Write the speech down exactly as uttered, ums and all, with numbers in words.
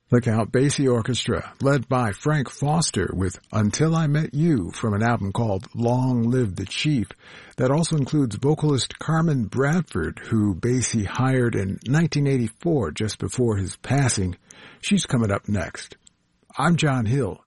The Count Basie Orchestra, led by Frank Foster with Until I Met You from an album called Long Live the Chief, that also includes vocalist Carmen Bradford, who Basie hired in nineteen eighty-four, just before his passing. She's coming up next. I'm John Hill.